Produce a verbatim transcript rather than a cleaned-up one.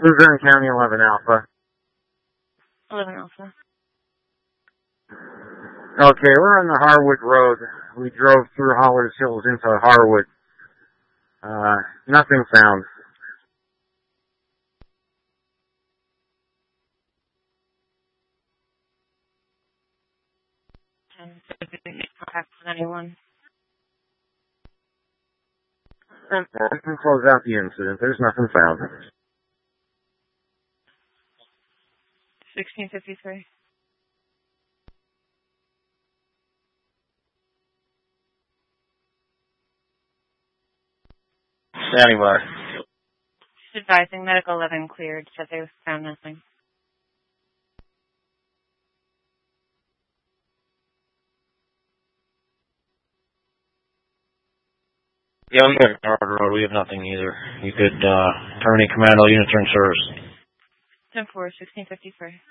Luzerne County, eleven Alpha. eleven Alpha. Okay, we're on the Harwood Road. We drove through Hollers Hills into Harwood. Uh, nothing found. And so we didn't make contact with anyone. And we can close out the incident. There's nothing found. sixteen fifty-three. Standing by. Just advising medical eleven cleared, said they found nothing. Yeah, we got Harwood Road. We have nothing either. You could uh, terminate command. All units are in service. ten four, sixteen fifty-three.